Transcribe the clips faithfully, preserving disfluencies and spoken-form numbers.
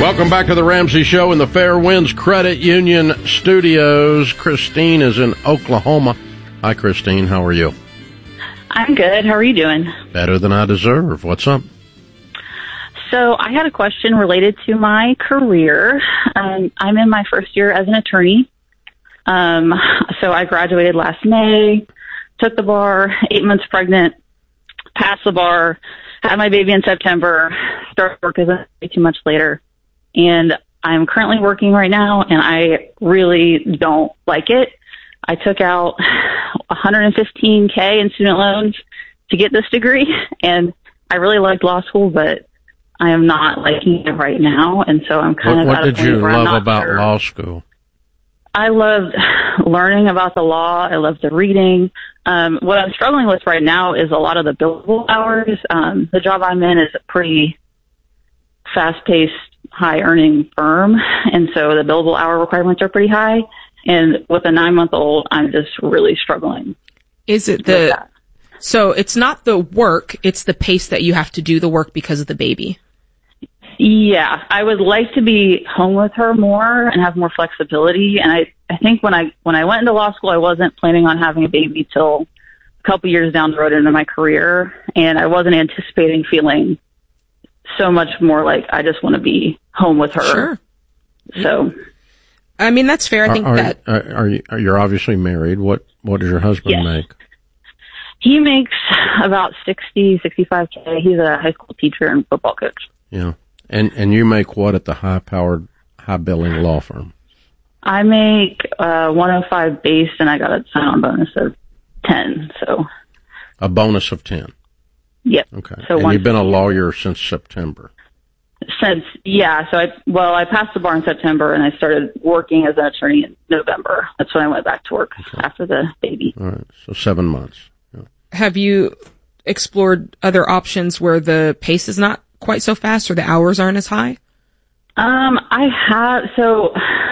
Welcome back to the Ramsey Show in the Fair Winds Credit Union Studios. Christine is in Oklahoma. Hi, Christine. How are you? I'm good. How are you doing? Better than I deserve. What's up? So I had a question related to my career. Um, I'm in my first year as an attorney. Um, so I graduated last May, took the bar, eight months pregnant, passed the bar, had my baby in September, started work as a two months later. And I'm currently working right now, and I really don't like it. I took out one hundred fifteen thousand in student loans to get this degree, and I really liked law school, but I am not liking it right now, and so I'm kind what, of what at a did point you where I'm love not about sure. law school? I loved learning about the law. I loved the reading. Um, what I'm struggling with right now is a lot of the billable hours. Um, the job I'm in is a pretty fast-paced, high-earning firm, and so the billable hour requirements are pretty high. And with a nine-month-old, I'm just really struggling. Is it the so it's not the work, it's the pace that you have to do the work because of the baby? Yeah, I would like to be home with her more and have more flexibility. And I, I think when I when I went into law school, I wasn't planning on having a baby till a couple years down the road into my career, and I wasn't anticipating feeling so much more like I just want to be home with her. Sure. So, I mean, that's fair. I think are, that are, are you are you're obviously married. What what does your husband yes. make? He makes about sixty, sixty-five K. He's a high school teacher and football coach. Yeah. And and you make what at the high-powered, high-billing law firm? I make uh, one oh five base, and I got a sign-on bonus of ten. So a bonus of ten. Yep. Okay. So and you've been a lawyer since September. Since yeah, so I well, I passed the bar in September, and I started working as an attorney in November. That's when I went back to work okay. after the baby. All right. So seven months. Yeah. Have you explored other options where the pace is not quite so fast or the hours aren't as high? Um, I have, so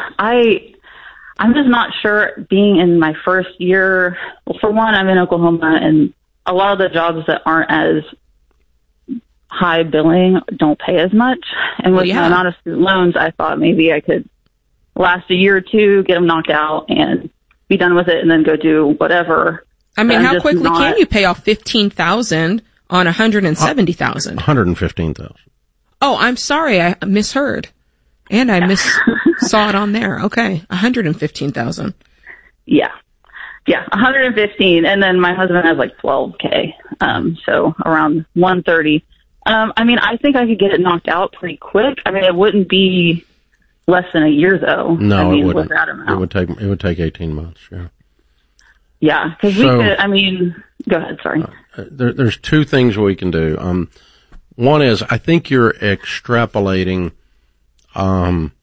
I, I'm just not sure being in my first year. Well, for one, I'm in Oklahoma, and a lot of the jobs that aren't as high billing don't pay as much. And with well, yeah. my amount of student loans, I thought maybe I could last a year or two, get them knocked out and be done with it and then go do whatever. I mean, how quickly not, can you pay off fifteen thousand on one hundred seventy thousand? one hundred fifteen thousand. Oh, I'm sorry. I misheard. And I miss saw it on there. Okay. one hundred fifteen thousand. Yeah. Yeah. one hundred fifteen. And then my husband has like twelve K. Um, so around one hundred thirty. Um, I mean, I think I could get it knocked out pretty quick. I mean, it wouldn't be less than a year though. No, I mean, it wouldn't. With that amount. It would take, it would take eighteen months. Yeah. Yeah. Cause so, we could, I mean, go ahead. Sorry. Uh, there, there's two things we can do. Um, one is I think you're extrapolating, um,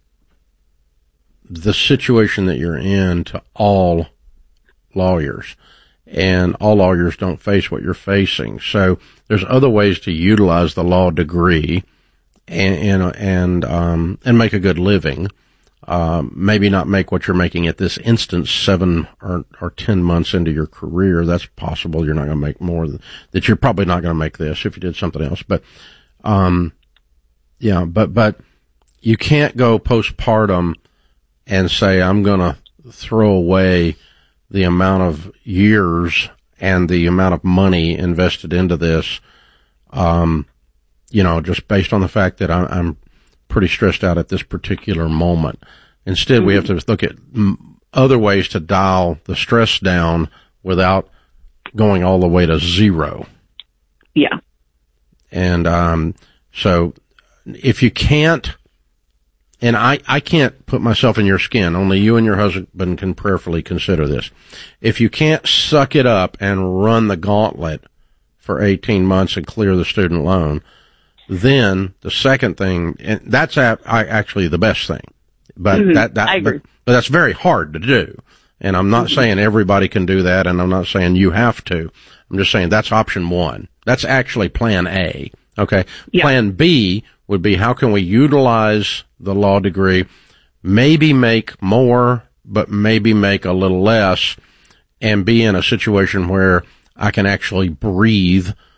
the situation that you're in to all lawyers, and all lawyers don't face what you're facing. So there's other ways to utilize the law degree and, and, and, um, and make a good living. Um, maybe not make what you're making at this instance seven or, or ten months into your career. That's possible. You're not going to make more than that. You're probably not going to make this if you did something else. But, um, yeah, but, but you can't go postpartum and say, I'm going to throw away the amount of years and the amount of money invested into this, um, you know, just based on the fact that I'm, I'm pretty stressed out at this particular moment. Instead, mm-hmm. we have to look at m- other ways to dial the stress down without going all the way to zero. Yeah. And, um, so if you can't, and I, I can't put myself in your skin, only you and your husband can prayerfully consider this. If you can't suck it up and run the gauntlet for eighteen months and clear the student loan, then the second thing, and that's a, I, actually the best thing, but mm-hmm. that, that, I agree. But, but that's very hard to do. And I'm not mm-hmm. saying everybody can do that, and I'm not saying you have to. I'm just saying that's option one. That's actually plan A. Okay. Yeah. Plan B would be, how can we utilize the law degree, maybe make more, but maybe make a little less, and be in a situation where I can actually breathe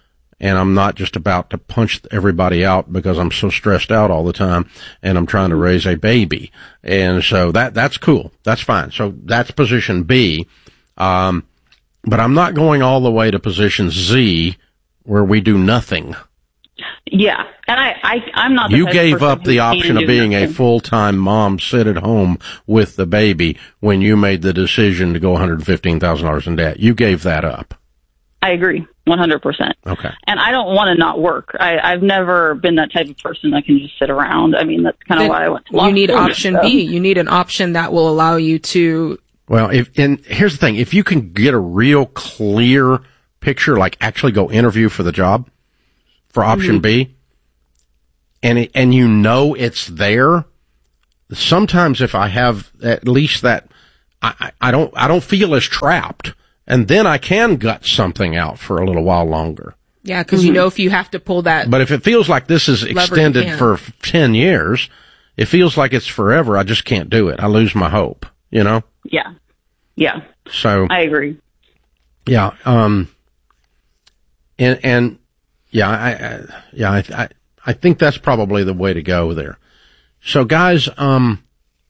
and I'm not just about to punch everybody out because I'm so stressed out all the time and I'm trying to raise a baby. And so that, that's cool. That's fine. So that's position B. Um, but I'm not going all the way to position Z where we do nothing. Yeah. And I, I, I'm not the You type gave of person up the who option can of do being nothing. a full-time mom, sit at home with the baby when you made the decision to go one hundred fifteen thousand dollars in debt. You gave that up. I agree, one hundred percent. Okay. And I don't want to not work. I, I've never been that type of person that can just sit around. I mean, that's kind of Then why I went to law You need school, option so. B. You need an option that will allow you to. Well, if, and here's the thing, if you can get a real clear picture, like actually go interview for the job for option mm-hmm. B, and it, and you know it's there, sometimes if I have at least that, I, I don't, I don't feel as trapped, and then I can gut something out for a little while longer. Yeah, because mm-hmm. you know if you have to pull that. But if it feels like this is extended for ten years, it feels like it's forever, I just can't do it. I lose my hope, you know? Yeah. Yeah. So. I agree. Yeah. Um, and, and, yeah, I, I yeah, I, I, I think that's probably the way to go there. So guys, um,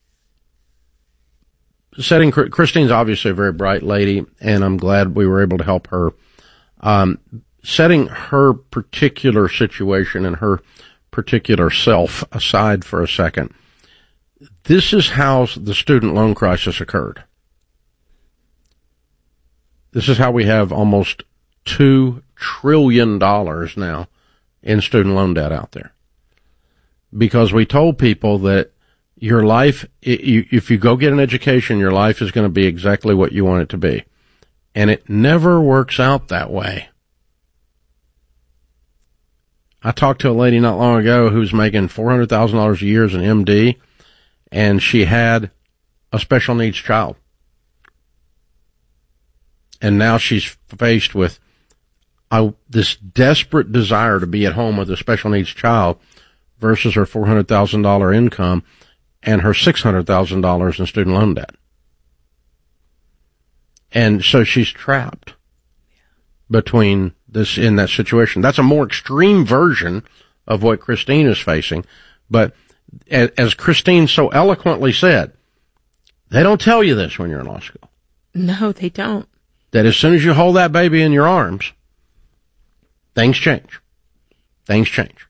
setting, Christine's obviously a very bright lady, and I'm glad we were able to help her. Um, setting her particular situation and her particular self aside for a second, this is how the student loan crisis occurred. This is how we have almost two trillion dollars now in student loan debt out there. Because we told people that your life, if you go get an education, your life is going to be exactly what you want it to be. And it never works out that way. I talked to a lady not long ago who's making four hundred thousand dollars a year as an M D, and she had a special needs child. And now she's faced with uh, this desperate desire to be at home with a special needs child versus her four hundred thousand dollars income and her six hundred thousand dollars in student loan debt. And so she's trapped between this, in that situation. That's a more extreme version of what Christine is facing. But as Christine so eloquently said, they don't tell you this when you're in law school. No, they don't. That as soon as you hold that baby in your arms, things change. Things change.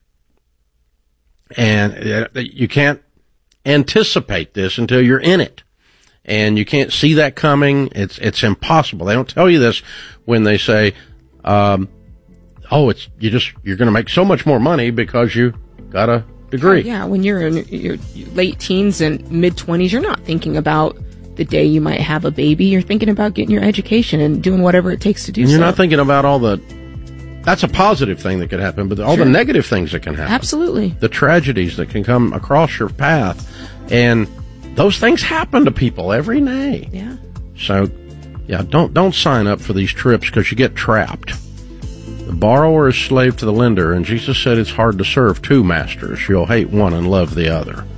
And you can't anticipate this until you're in it. And you can't see that coming. It's, it's impossible. They don't tell you this when they say, um, oh, it's, you just, you're going to make so much more money because you got a degree. Oh, yeah. When you're in your late teens and mid twenties, you're not thinking about the day you might have a baby. You're thinking about getting your education and doing whatever it takes to do and so. You're not thinking about all the, that's a positive thing that could happen, but all sure. the negative things that can happen. Absolutely. The tragedies that can come across your path. And those things happen to people every day. Yeah. So, yeah, don't, don't sign up for these trips because you get trapped. The borrower is slave to the lender, and Jesus said it's hard to serve two masters. You'll hate one and love the other.